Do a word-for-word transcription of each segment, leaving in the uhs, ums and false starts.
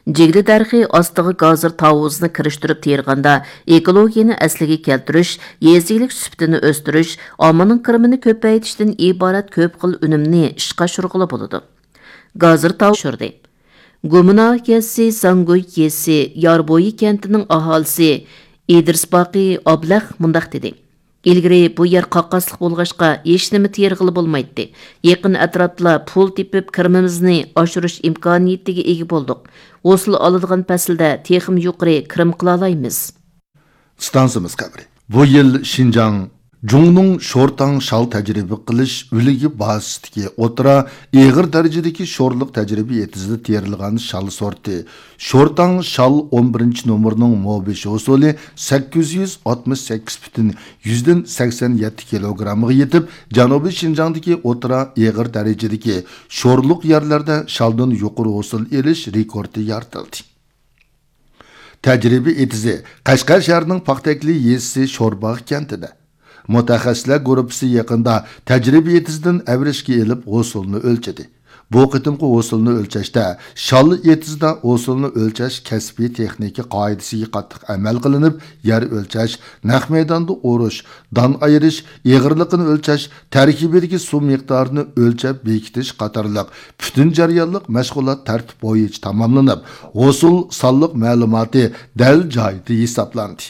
Jigli darxi ostiga gazir tavuzni kirishtirib terganda ekologiyani asliga keltirish, yezilik sübtini o'stirish, ommaning kirimini ko'paytirishdan iborat ko'p xil unumni ishga oshirg'ili bo'ladi. Gazir tavushirdi. Gumina kesi, Sangoy kesi, Yarboyi kentining aholisi Idrisbaqi Ablah mundaq dedi. İlgiri bu yer qaqqasliq bo'lg'achqa hech nima terg'ili bo'lmaydi. Yaqin atrofda pul tepib kirimimizni oshirish imkoniyatiga ega bo'ldik. O'sil oladigan faslda texim yuqori kirim qila olamiz. Stansimiz qabri. Bu yil Xinjiang Jungning sho'rtang shal tajriba qilish uligi basitiki o'tira eg'ir darajadagi sho'rliq tajriba etizida terilgan shal sorti. Sho'rtang shal o'n birinchi nomerning mobish usuli sakkiz yuz oltmish sakkiz butun yuzdan sakson yetti kilogrammga yetib, Janubiy Xinjiangdagi o'tira eg'ir darajadagi sho'rliq yerlarda shaldan yuqori usul elish rekordi yaratildi. Tajriba etizi Qashqar shahrining Paxtakli yezisi Sho'rbag kentida. Mutaxassislar guruhi yaqinda tajriba yetizdan avrishga elib usulni o'lchadi. Bu qitimqi usulni o'lchashda shal yetizda usulni o'lchash kasbiy texnika qoidasiga qattiq amal qilinib, yer o'lchash, naq maydonda o'rish, don ayirish, eg'irligini o'lchash, tarkibidagi suv miqdorini o'lchab bekitish qatorliq butun jarayonlik mashg'ulot tartib bo'yicha tamomlanib, usul sonliq ma'lumoti dal joyida hisoblandi.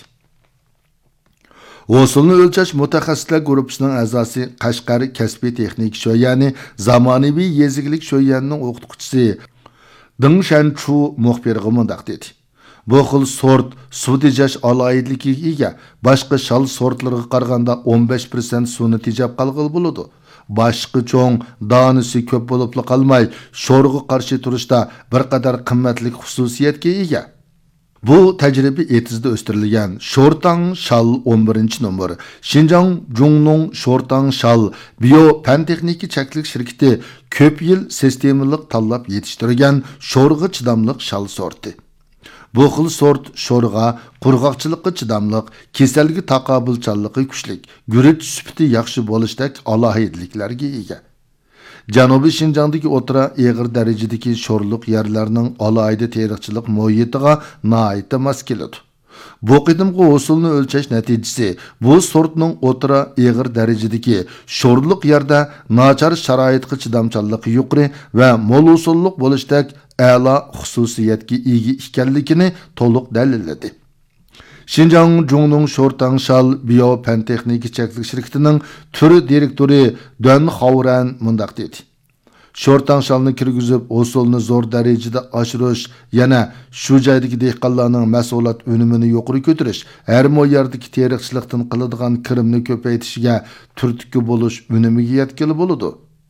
Usulni o'lchash mutaxassislar guruhining a'zosi Qashqar kasbiy texnik sho'yani zamonaviy yezigilik sho'yanining o'qituvchisi Ding Shanchu muxbirga mundaq dedi. Bu xil sort suv tejash aloyidligiga ega boshqa shal sortlariga qaraganda o'n besh foiz suvni tejab qolg'il bo'ladi. Boshqa cho'ng donisi ko'p bo'lib qolmay, sho'rga qarshi turishda bir qadar qimmatli xususiyatga ega. Bu tajriba etizda o'stirilgan sho'rtang shal o'n birinchi nomer Xinjiang Jungning sho'rtang shal bio fan texniki chaklik shirkati ko'p yil sistemalik tanlab yetishtirgan sho'rg'a chidamliq shal sorti. Bu xil sort sho'rg'a, qurg'oqchilikqa chidamliq, kasalga taqobilchanligi kuchli, guruch sifati yaxshi bo'lishdek alohidliklarga ega. Janubiy Xinjiangdagi o'tira eg'ir darajadagi sho'rliq yerlarning alohida teriqchilik muhitiga noita mos keladi. Bu qitimqi usulni o'lchash natijasi bu sortning o'tira eg'ir darajadagi sho'rliq yerda nachar sharoitga chidamchanligi yuqori va mo'l usulliq bo'lishdek a'lo xususiyatga ega ekanligini to'liq dalilladi. Xinjiang Jungning sho'rtang shal bio fan texniki chaklik shirkatining turi direktori Duan Xavran mundaq dedi. Sho'rtang shalni kirgizib, usulni zo'r darajada oshirish, yana shu joydagi dehqonlarning mahsulot unumini yuqori ko'tarish, har mo yerdagi teriqchilikdan qiladigan kirimni ko'paytishiga turtki bo'lish unumiga yetkili bo'ladi.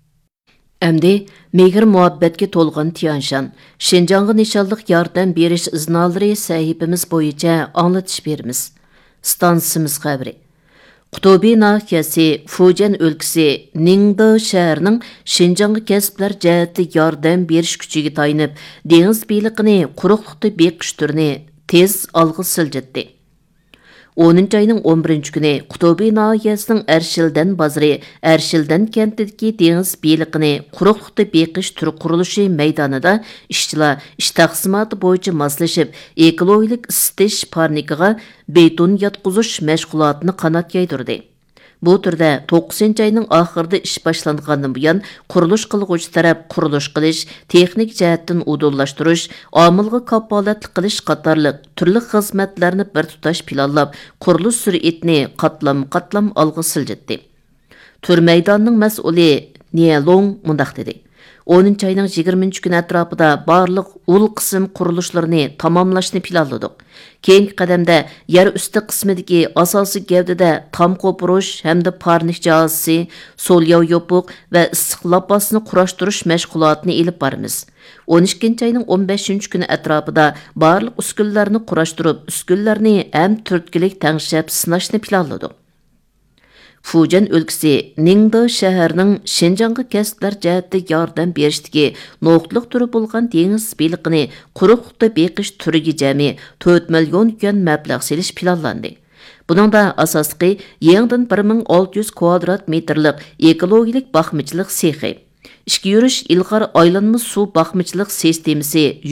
Әмді, мегір muhabbatga to'lg'an Tianshan, Xinjiang'a nishonliq yordam berish iznolari sahifamiz bo'yicha anglatish beramiz. Stansimiz xabari. Qutubi nahiyasi Fujian o'lkasi Ningdo shahrining Xinjiang'a kasblar jihati yordam berish kuchiga tayanib, dengiz beliqini quruqlikda beqish turini tez olg'a siljitdi. o'ninchi ayning o'n birinchi kuni Qutubi nahiyasining Arshildan bozori, Arshildan kentidagi dengiz beliqini quruqlikda beqish turi qurilishi maydonida ishchilar ish taqsimoti bo'yicha moslashib, ekologik isitish parnikiga beton yotqizish mashg'ulotini qanot yaydirdi. Bu turda to'qqizinchi ayning oxirida ish boshlangandan buyon qurilish qilg'uvchi taraf qurilish qilish, texnik jihatdan udullashtirush, omilga kapolatlik qilish qatorliq turli xizmatlarni bir tutash planlab, qurilish sur'atini qatlam-qatlam olg'a siljitdi. Tur maydonining mas'uli Nielong mundaq dedi. o'ninchi ayning yigirmanchi kuni atrofida barliq ul qism qurilishlarni tamomlashni planladik. Keyingi qadamda yer usti qismidagi asosiy gavdada tom qo'pirish hamda parnik jihozisi, so'lyav yopiq va issiq lapasni qurashtirish mashg'ulotini elib boramiz. o'n ikkinchi ayning o'n beshinchi kuni atrofida barliq uskunlarni qurashtirib, uskunlarni ham turtkilik tangshab sinashni planladik. Fujian o'lkasi Ningdo shahrining Xinjiang'a kasblar jihati yordam berishdagi noqtliq turi bo'lgan dengiz beliqini quruqlikda beqish turiga jami to'rt million yuan mablag' selish planlandi. Buningda asosli yangidan bir ming olti yuz kvadrat metrlik ekologik baxmichilik sexi, ishga yurish ilg'or aylanma suv baxmichilik sistemasi